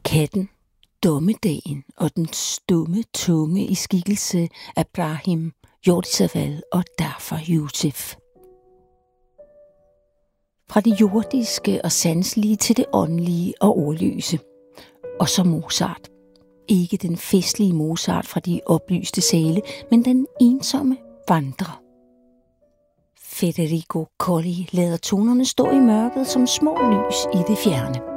Katten, dommedagen og den stumme tunge i skikkelse af Brahim, Jordisaval og derfor Yusuf. Fra det jordiske og sanselige til det åndelige og ordløse. Og så Mozart. Ikke den festlige Mozart fra de oplyste sale, men den ensomme vandrer. Federico Colli lader tonerne stå i mørket som små lys i det fjerne.